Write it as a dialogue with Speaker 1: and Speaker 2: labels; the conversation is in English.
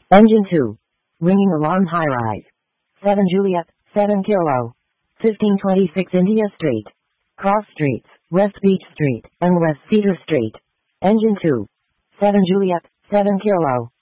Speaker 1: Engine 2. Ringing alarm high rise. 7 Juliet, 7 Kilo. 1526 India Street. Cross Streets, West Beach Street, and West Cedar Street. Engine 2. 7 Juliet, 7 Kilo.